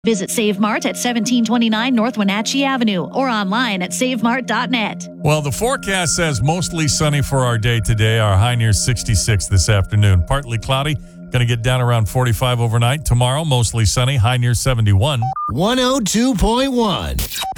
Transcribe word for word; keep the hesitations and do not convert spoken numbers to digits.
Visit Save Mart at seventeen twenty-nine North Wenatchee Avenue or online at save mart dot net. Well, the forecast says mostly sunny for our day today. Our high near sixty-six this afternoon. Partly cloudy. Going to get down around forty-five overnight. Tomorrow, mostly sunny. High near seventy-one. one oh two point one